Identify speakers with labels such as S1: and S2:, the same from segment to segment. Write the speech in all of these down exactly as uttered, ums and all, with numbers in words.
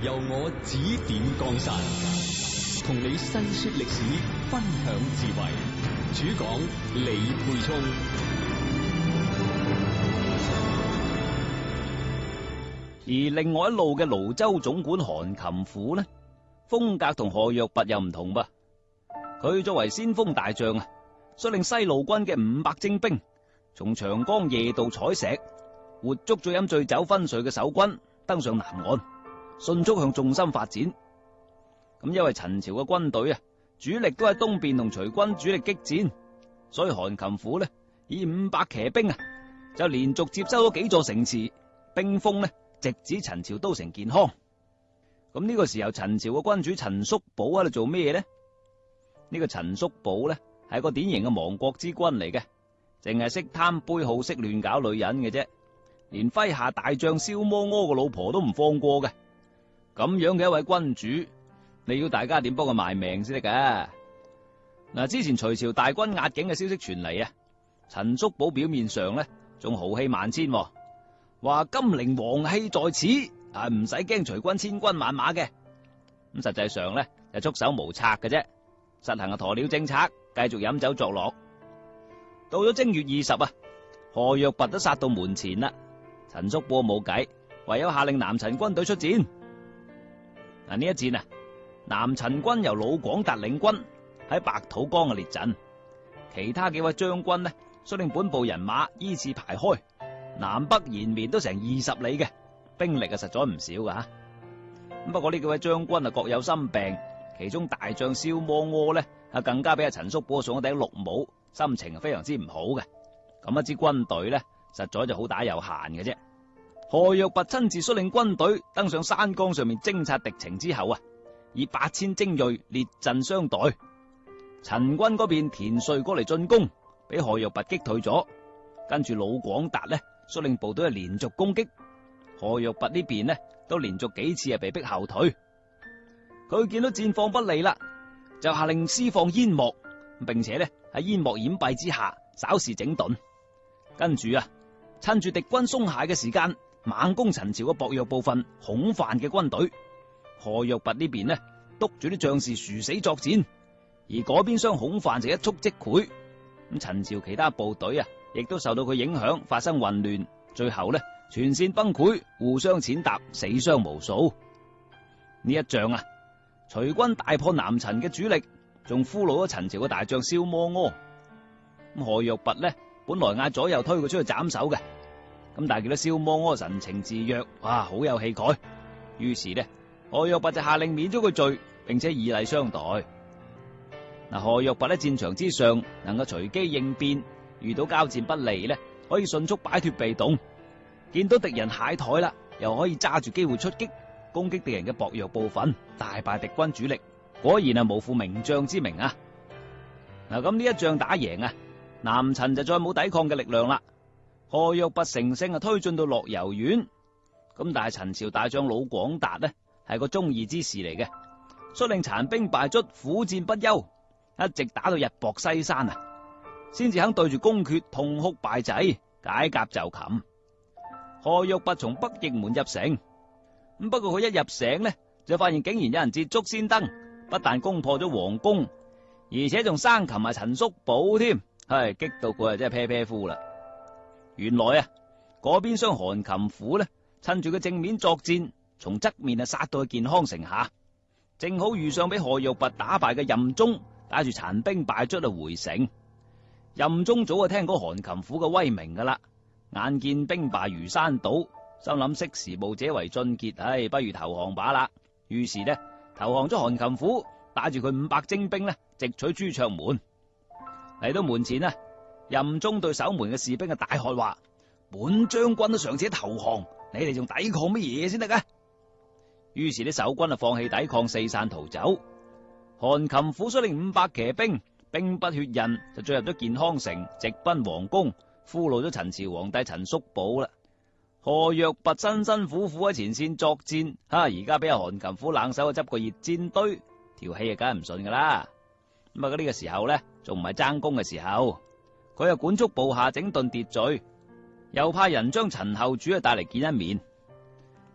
S1: 由我指點江山，同你細說歷史，分享智慧。主講李沛聰。
S2: 而另外一路嘅廬州總管韓擒虎呢，風格同何若弼又唔同噃。佢作為先鋒大將啊，率領西路軍嘅五百精兵，從長江夜渡採石，活捉咗飲醉酒昏睡嘅守軍，登上南岸，迅速向重心發展。咁因為陳朝嘅軍隊啊，主力都喺東邊同隋軍主力激戰，所以韓擒虎呢以五百騎兵啊，就連續接收咗幾座城池，兵鋒呢直指陳朝都城建康。咁呢個時候，陳朝嘅君主陳叔寶喺度做咩呢？呢個陳叔寶呢係個典型嘅亡國之君嚟嘅，淨係識貪杯好，識亂搞女人嘅啫，連麾下大將蕭摩柯個老婆都唔放過嘅。咁樣嘅一位君主，你要大家點幫佢賣命先得噶？嗱，之前隋朝大軍壓境嘅消息傳嚟啊，陳叔寶表面上呢仲豪氣萬千，話金陵王氣在此，啊唔使驚隋軍千軍萬馬嘅。咁實際上呢就束手無策嘅啫，實行嘅鴕鳥政策，繼續飲酒作樂。到咗正月二十啊，何若弼都殺到門前啦，陳叔寶冇計，唯有下令南陳軍隊出戰。嗱，呢一戰啊，南陳軍由老廣達領軍喺白土江嘅列陣，其他幾位將軍呢率領本部人馬依次排開，南北延綿都成二十里嘅，兵力啊實在唔少噶吓。咁不過呢幾位將軍啊各有心病，其中大將蕭摩柯呢啊更加俾阿陳叔寶送咗頂綠帽，心情啊非常之唔好嘅。咁一支軍隊呢實在就好打有限嘅啫。何若弼親自率領軍隊登上山崗上面偵察敵情之後啊，以八千精銳列陣相待。陳軍嗰邊田遂過嚟進攻，俾何若弼擊退咗。跟住老廣達呢率領部隊係連續攻擊，何若弼呢邊呢都連續幾次係被逼後退。佢見到戰況不利啦，就下令施放煙幕，並且呢喺煙幕掩蔽之下稍事整頓。跟住啊，趁住敵軍鬆懈嘅時間，猛攻陳朝嘅薄弱部分孔範嘅軍隊。何若弼呢邊呢督住啲將士殊死作戰，而嗰邊廂孔範就一觸即潰。咁陳朝其他部隊啊，亦都受到佢影響，發生混亂，最後呢全線崩潰，互相踐踏，死傷無數。呢一仗啊，隋軍大破南陳嘅主力，仲俘虜咗陳朝嘅大將蕭摩柯。咁何若弼呢本來嗌左右推佢出去斬首嘅，咁但係見到蕭摩柯神情自若，哇，好有氣概，於是呢何若弼就下令免咗佢罪，並且以禮相待。嗱，何若弼喺戰場之上能夠隨機應變，遇到交戰不利呢，可以迅速擺脫被動，見到敵人懈怠啦，又可以揸住機會出擊，攻擊敵人嘅薄弱部分，大敗敵軍主力，果然係無負名將之名啊！嗱，咁呢一仗打贏啊，南陳就再冇抵抗嘅力量啦。何若弼乘勝啊推進到樂遊縣，咁但係陳朝大將老廣達呢係個忠義之士嚟嘅，率領殘兵敗卒苦戰不休，一直打到日薄西山啊，先至肯對住公決痛哭敗仔，解甲就擒。何若弼從北翼門入城，咁不過佢一入城呢，就發現竟然有人捷足先登，不但攻破咗皇宮，而且仲生擒埋陳叔寶添，係激到佢啊真係啤啤呼啦。原來啊，嗰邊廂韓擒虎呢，趁住佢正面作戰，從側面啊殺到去建康城下，正好遇上俾何若弼打敗嘅任忠帶住殘兵敗卒啊回城。任忠早就聽過韓擒虎嘅威名噶啦，眼見兵敗如山倒，心諗識時務者為俊傑，唉，不如投降罷啦。於是呢，投降咗韓擒虎，帶住佢五百精兵呢，直取朱雀門。嚟到門前呢，任忠對守門嘅士兵嘅大喝話：本將軍都尚且投降，你哋仲抵抗乜嘢先得噶？於是啲守軍啊放棄抵抗，四散逃走。韓擒虎率領五百騎兵，兵不血刃就進入咗建康城，直奔皇宮，俘虜咗陳朝皇帝陳叔寶啦。何若弼辛辛苦苦喺前線作戰，吓而家俾阿韓擒虎冷手啊執個熱煎堆，條氣啊梗係唔順噶啦。咁啊呢個時候呢，仲唔係爭功嘅時候，佢又管束部下整頓秩序，又派人將陳後主啊帶嚟見一面。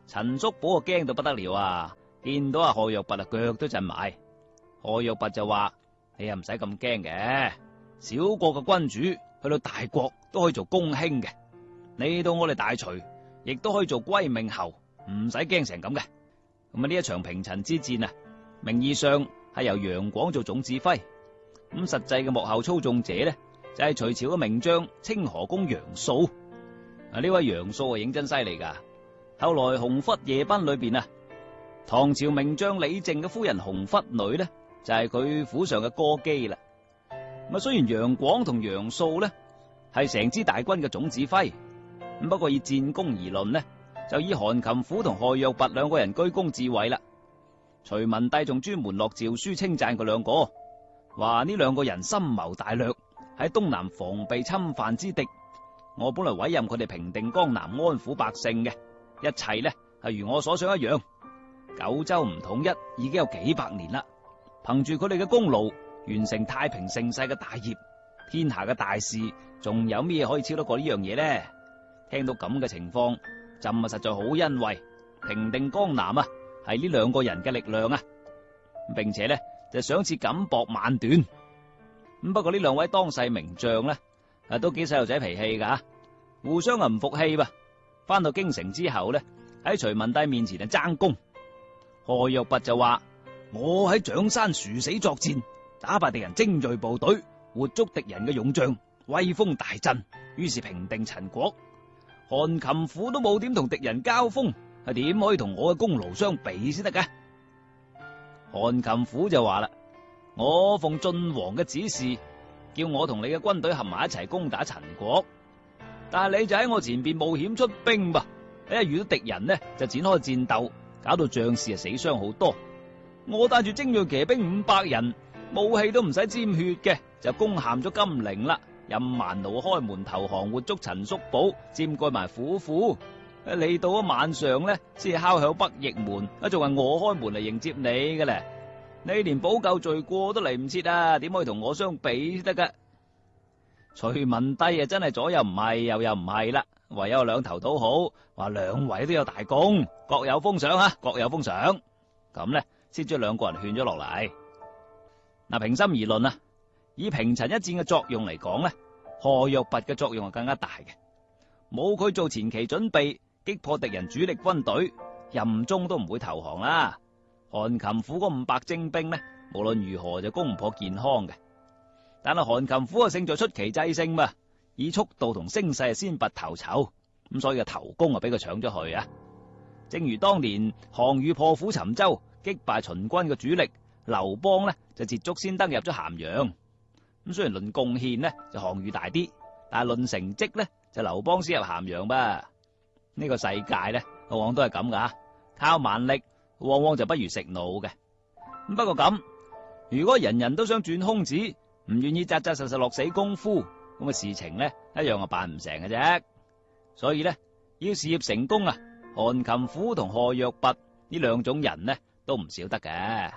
S2: 陳叔寶啊驚到不得了啊！見到阿賀若拔啊腳都震埋。賀若拔就話：你又唔使咁驚嘅，小國嘅君主去到大國都可以做公卿嘅，你到我哋大隋亦都可以做歸命侯，唔使驚成咁嘅。咁啊呢一場平陳之戰啊，名義上係由楊廣做總指揮，咁實際嘅幕後操縱者呢，就係隋朝嘅名將清河公楊素。啊呢位楊素啊認真犀利噶，後來紅拂夜奔裏邊啊，唐朝名將李靖嘅夫人紅拂女呢，就係佢府上嘅歌姬啦。咁啊雖然楊廣同楊素呢係成支大軍嘅總指揮，咁不過以戰功而論呢，就以韓擒虎同賀若拔兩個人居功至偉啦。隋文帝仲專門落詔書稱讚佢兩個，話呢兩個人深謀大略，喺東南防備侵犯之敵。我本來委任佢哋平定江南，安撫百姓嘅，一切呢係如我所想一樣。九州唔統一已經有幾百年啦，憑住佢哋嘅功勞，完成太平盛世嘅大業，天下嘅大事仲有咩可以超得過呢樣嘢呢？聽到咁嘅情況，朕啊實在好欣慰。平定江南啊，係呢兩個人嘅力量啊，並且呢就賞賜錦帛萬段。咁不過呢兩位當世名將呢，啊都幾細路仔脾氣噶，互相啊唔服氣噃。翻到京城之後呢，喺隋文帝面前啊爭功。賀若拔就話：我喺蔣山殊死作戰，打敗敵人精銳部隊，活捉敵人嘅勇將，威風大振，於是平定陳國。韓擒虎都冇點同敵人交鋒，係點可以同我嘅功勞相比先得嘅？韓擒虎就話啦：我奉晉王嘅指示，叫我同你嘅軍隊合埋一齊攻打陳國，但係你就喺我前邊冒險出兵噃，你一遇到敵人呢就展開戰鬥，搞到將士啊死傷好多。我帶住精銳騎兵五百人，武器都唔使沾血嘅，就攻陷咗金陵啦。任蠻奴開門投降，活捉陳叔寶，佔據埋府庫。你到咗晚上呢，先敲響北翼門，啊仲係我開門嚟迎接你嘅咧。你連補救罪過都嚟唔切啊，點可以同我相比得噶？隋文帝啊，真係左又唔係，右又唔係啦，唯有兩頭討好，話兩位都有大功，各有封賞啊，各有封賞。咁呢，先將兩個人勸咗落嚟。嗱，平心而論啊，以平陳一戰嘅作用嚟講呢，賀若拔嘅作用係更加大嘅。冇佢做前期準備，擊破敵人主力軍隊，任忠都唔會投降啦。韓擒虎嗰五百精兵呢，無論如何就攻唔破健康嘅。但係韓擒虎啊勝在出奇制勝嘛，以速度同聲勢先拔頭籌，咁所以個頭功啊俾佢搶咗去啊。正如當年項羽破釜沉舟，擊敗秦軍嘅主力，劉邦呢就捷足先登入咗咸陽。咁雖然論貢獻呢就項羽大啲，但係論成績呢就劉邦先入咸陽吧。呢個世界呢往往都係咁噶，靠蠻力往往就不如食腦嘅。咁不過咁，如果人人都想轉空子，唔願意扎扎實實落死功夫，咁嘅事情呢一樣係辦唔成嘅啫。所以呢，要事業成功啊，韓擒虎同賀若拔呢兩種人呢都唔少得嘅。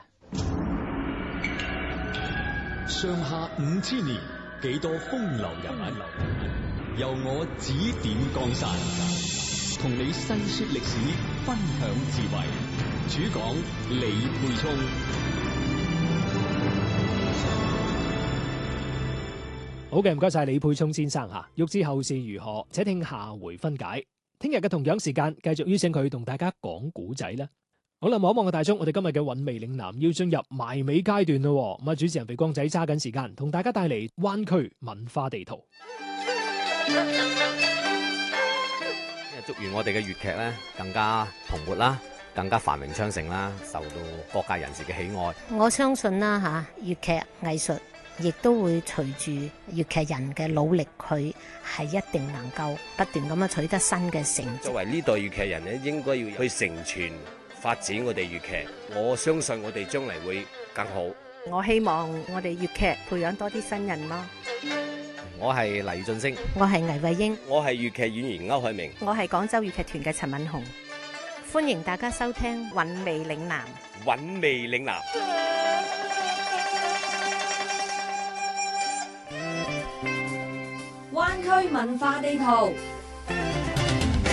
S1: 上下五千年，幾多風流人物，由我指點江山，同你細說歷史，分享智慧。主講李沛聰。
S3: 好嘅，唔該晒李沛聰先生吓。欲知後事如何，且聽下回分解。聽日嘅同樣時間，繼續邀請佢同大家講古仔啦。好啦，望一望個大鐘，我哋今日嘅韻味嶺南要進入埋尾階段咯。咁啊，主持人肥光仔揸緊時間，同大家帶嚟灣區文化地圖。
S4: 祝願我哋嘅粵劇咧更加蓬勃啦，更加繁榮昌盛啦，受到各界人士嘅喜愛。
S5: 我相信啦吓，粵劇藝術亦都會隨住粵劇人嘅努力，佢係一定能夠不斷咁樣取得新嘅成績。
S6: 作為呢代粵劇人咧，應該要去承傳發展我哋粵劇。我相信我哋將嚟會更好。
S7: 我希望我哋粵劇培養多啲新人咯。
S4: 我係黎俊升，
S5: 我係倪慧英，
S6: 我係粵劇演員歐海明，
S7: 我係廣州粵劇團嘅陳敏紅。
S5: 歡迎大家收聽韻味嶺南。
S6: 韻味嶺南。
S8: 灣區文化地圖。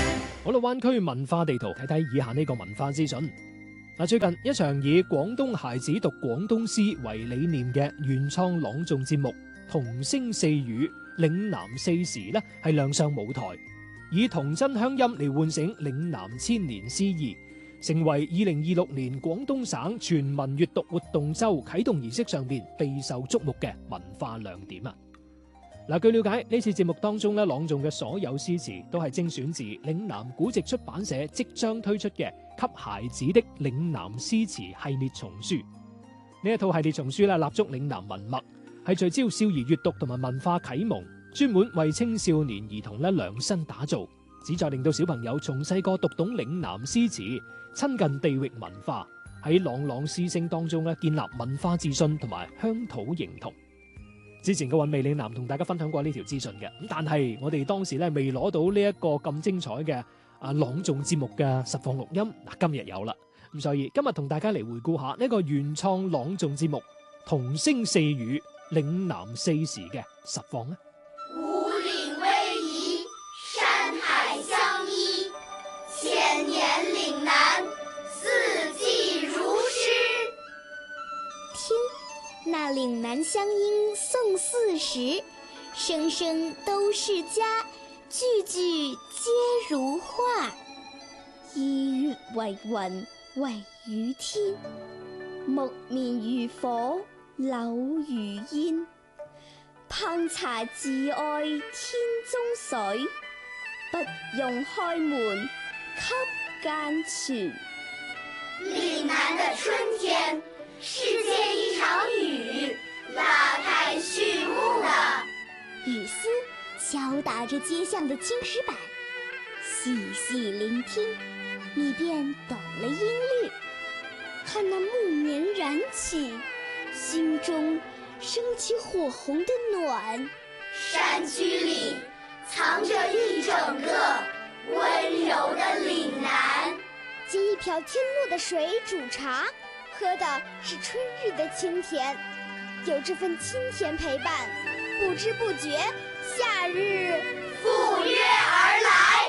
S3: 好啦，灣區文化地圖睇睇以下呢個文化資訊。嗱，最近一場以廣東孩子讀廣東詩為理念嘅原創朗誦節目《童聲四語嶺南四時》呢係亮相舞台，以童真鄉音嚟喚醒嶺南千年詩意，成為二零二六年廣東省全民閱讀活動周啟動儀式上邊備受矚目嘅文化亮點啊！嗱，據了解呢次節目當中咧，朗誦嘅所有詩詞都係精選自嶺南古籍出版社即將推出嘅《給孩子的嶺南詩詞》系列叢書。呢一套系列叢書咧，立足嶺南文脈，係聚焦少兒閱讀同埋文化啟蒙，專門為青少年兒童咧量身打造，旨在令到小朋友從細個讀懂嶺南詩詞，親近地域文化，喺朗朗詩聲當中咧建立文化自信同埋鄉土認同。之前嘅韻味嶺南同大家分享過呢條資訊嘅，咁但係我哋當時咧未攞到呢一個咁精彩嘅啊朗誦節目嘅實況錄音，嗱今日有啦，咁所以今日同大家嚟回顧下呢個原創朗誦節目《童聲四語嶺南四時》嘅實況咧。
S8: 五嶺逶迤，山海相依，千年嶺南，四季如詩。
S9: 聽。那嶺南鄉音誦四時，聲聲都是家，句句皆如畫。依月為雲，為雨天；木棉如火，柳如煙。烹茶自愛天中水，不用開門給間泉。
S8: 嶺南的春天，世界一場雨，拉開序幕了。
S9: 雨絲敲打着街巷的青石板，細細聆聽，你便懂了音律。看那木棉燃起，心中升起火紅的暖。
S8: 山區裡藏着一整個溫柔的嶺南。
S9: 借一瓢天落的水煮茶，喝的是春日的清甜，有這份清甜陪伴，不知不覺夏日
S8: 赴約而來。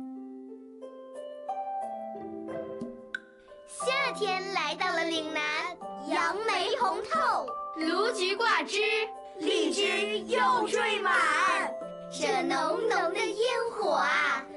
S9: 夏天來到了嶺南，
S8: 楊梅紅透，蘆菊掛枝，荔枝又缀滿，這濃濃的煙火啊，